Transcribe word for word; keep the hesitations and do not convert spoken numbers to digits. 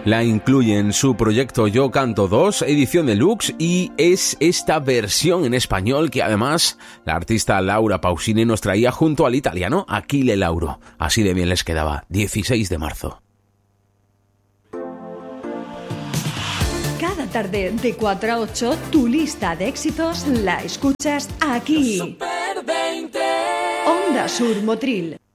La incluye en su proyecto Yo Canto dos, edición deluxe, y es esta versión en español que además la artista Laura Pausini nos traía junto al italiano Achille Lauro. Así de bien les quedaba, dieciséis de marzo. Cada tarde de cuatro a ocho, tu lista de éxitos la escuchas aquí. Super veinte. Onda Sur Motril.